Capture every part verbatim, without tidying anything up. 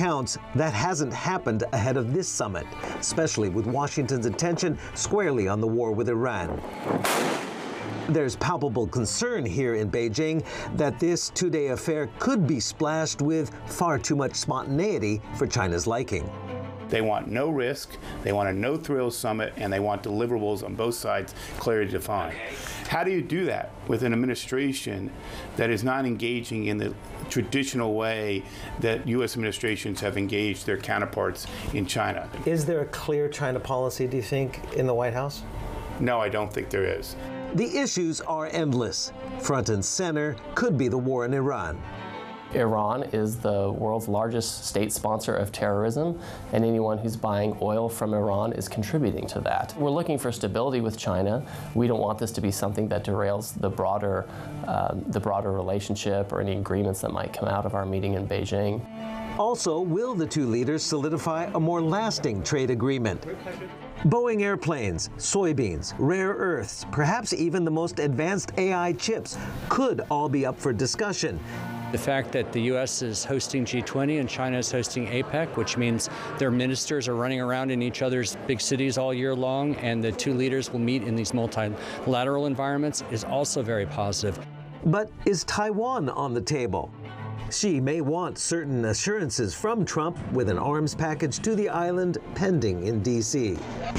accounts, that hasn't happened ahead of this summit, especially with Washington's attention squarely on the war with Iran. There's palpable concern here in Beijing that this two-day affair could be splashed with far too much spontaneity for China's liking. They want no risk, they want a no-thrills summit, and they want deliverables on both sides clearly defined. How do you do that with an administration that is not engaging in the traditional way that U S administrations have engaged their counterparts in China? Is there a clear China policy, do you think, in the White House? No, I don't think there is. The issues are endless. Front and center could be the war in Iran. Iran is the world's largest state sponsor of terrorism, and anyone who's buying oil from Iran is contributing to that. We're looking for stability with China. We don't want this to be something that derails the broader, um, the broader relationship or any agreements that might come out of our meeting in Beijing. Also, will the two leaders solidify a more lasting trade agreement? Boeing airplanes, soybeans, rare earths, perhaps even the most advanced A I chips could all be up for discussion. The fact that the U S is hosting G twenty and China is hosting APEC, which means their ministers are running around in each other's big cities all year long, and the two leaders will meet in these multilateral environments, is also very positive. But is Taiwan on the table? Xi may want certain assurances from Trump with an arms package to the island pending in D C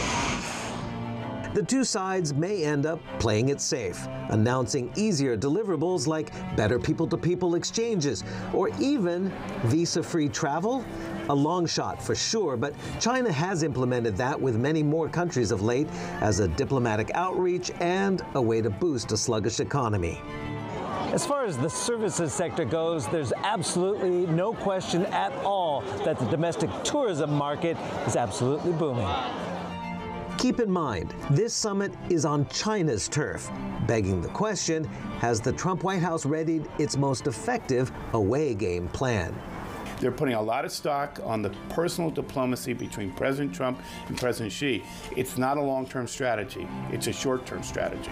The two sides may end up playing it safe, announcing easier deliverables like better people-to-people exchanges, or even visa-free travel? A long shot for sure, but China has implemented that with many more countries of late as a diplomatic outreach and a way to boost a sluggish economy. As far as the services sector goes, there's absolutely no question at all that the domestic tourism market is absolutely booming. Keep in mind, this summit is on China's turf, begging the question, has the Trump White House readied its most effective away game plan? They're putting a lot of stock on the personal diplomacy between President Trump and President Xi. It's not a long-term strategy, it's a short-term strategy.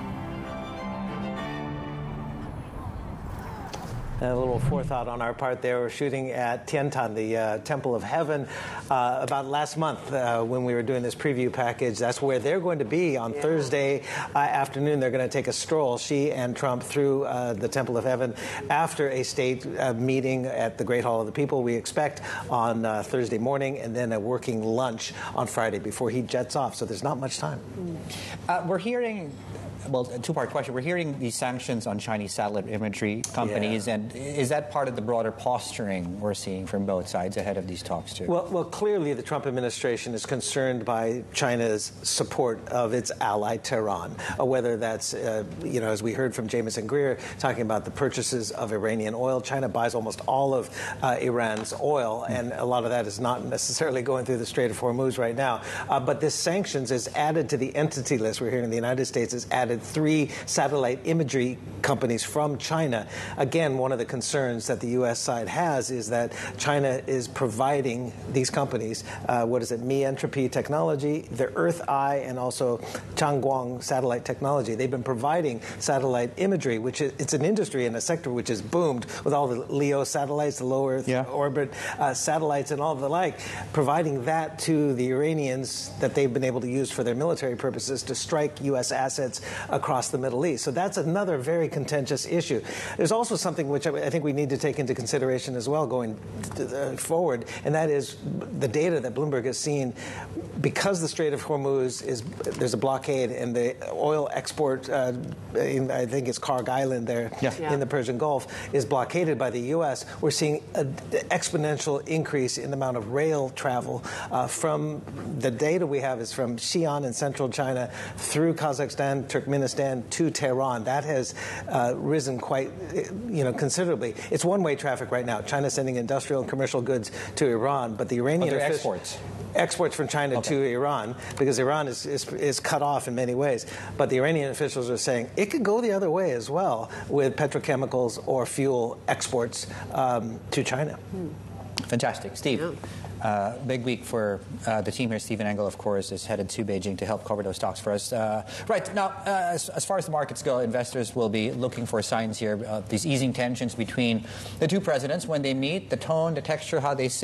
And a little forethought on our part there. We're shooting at Tiantan, the uh, Temple of Heaven, uh, about last month uh, when we were doing this preview package. That's where they're going to be on yeah. Thursday uh, afternoon. They're going to take a stroll, Xi and Trump, through uh, the Temple of Heaven after a state uh, meeting at the Great Hall of the People, we expect, on uh, Thursday morning, and then a working lunch on Friday before he jets off. So there's not much time. Uh, we're hearing... Well, a two-part question. We're hearing these sanctions on Chinese satellite imagery companies, yeah. and is that part of the broader posturing we're seeing from both sides ahead of these talks, too? Well, well, clearly the Trump administration is concerned by China's support of its ally, Tehran, uh, whether that's, uh, you know, as we heard from Jameson Greer, talking about the purchases of Iranian oil. China buys almost all of uh, Iran's oil, and a lot of that is not necessarily going through the Strait of Hormuz right now. Uh, but this sanctions is added to the entity list. We're hearing in the United States is added three satellite imagery companies from China. Again, one of the concerns that the U S side has is that China is providing these companies, uh, what is it, Mi Entropy Technology, the Earth Eye, and also Changguang Satellite Technology. They've been providing satellite imagery, which is it's an industry and a sector which has boomed with all the LEO satellites, the low Earth yeah. orbit uh, satellites, and all the like, providing that to the Iranians that they've been able to use for their military purposes to strike U S assets across the Middle East. So that's another very contentious issue. There's also something which I think we need to take into consideration as well going forward, and that is the data that Bloomberg has seen. Because the Strait of Hormuz is, there's a blockade, and the oil export, uh, in, I think it's Karg Island there yeah. Yeah. in the Persian Gulf, is blockaded by the U S, we're seeing an exponential increase in the amount of rail travel uh, from the data we have is from Xi'an in central China through Kazakhstan, Turkmenistan to Tehran. That has uh, risen quite, you know, considerably. It's one-way traffic right now. China's sending industrial and commercial goods to Iran, but the Iranian Other exports. Exports from China okay. to Iran, because Iran is, is is cut off in many ways. But the Iranian officials are saying it could go the other way as well with petrochemicals or fuel exports um, to China. Fantastic. Steve. Yeah. Uh, big week for uh, the team here. Stephen Engel, of course, is headed to Beijing to help cover those stocks for us. Uh, right. Now, uh, as, as far as the markets go, investors will be looking for signs here of these easing tensions between the two presidents when they meet, the tone, the texture, how they sit.